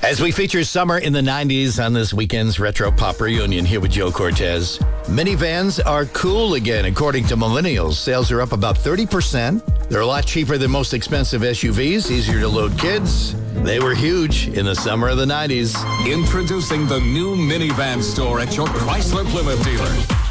As we feature summer in the 90s on this weekend's Retro Pop Reunion here with Joe Cortez. Minivans are cool again, according to millennials. Sales are up about 30%. They're a lot cheaper than most expensive SUVs, easier to load kids. They were huge in the summer of the 90s. Introducing the new minivan store at your Chrysler Plymouth dealer.